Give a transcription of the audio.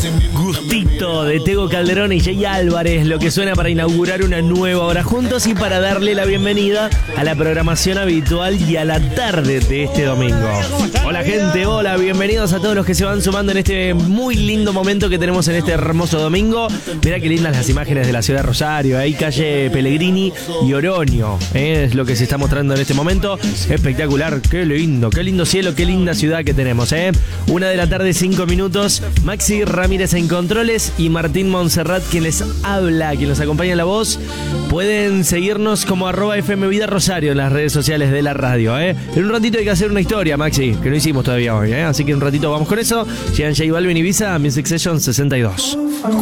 Gustito de Tego Calderón y Jay Álvarez, lo que suena para inaugurar una nueva hora juntos y para darle la bienvenida a la programación habitual y a la tarde de este domingo. Hola gente, hola, bienvenidos a todos los que se van sumando en este muy lindo momento que tenemos en este hermoso domingo. Mirá qué lindas las imágenes de la ciudad de Rosario, ahí calle Pellegrini y Oroño, es lo que se está mostrando en este momento. Espectacular, qué lindo cielo, qué linda ciudad que tenemos, 1 de la tarde, 5 minutos. Maxi Ramírez en controles y Martín Montserrat quien les habla, quien los acompaña en la voz. Pueden seguirnos como @FM Vida Rosario en las redes sociales de la radio, En un ratito hay que hacer una historia, Maxi, que no hicimos todavía hoy, Así que en un ratito vamos con eso. Llegan J Balvin y Visa, Music Session 62.